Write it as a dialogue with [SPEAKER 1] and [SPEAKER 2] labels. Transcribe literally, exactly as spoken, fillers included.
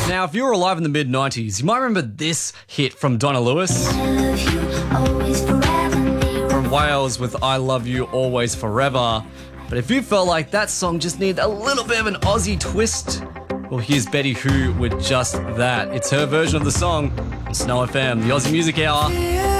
[SPEAKER 1] Now, if you were alive in the mid nineties, you might remember this hit from Donna Lewis. From Wales with I Love You Always Forever. But if you felt like that song just needed a little bit of an Aussie twist, well, here's Betty Who with just that. It's her version of the song, Snow F M, the Aussie Music Hour.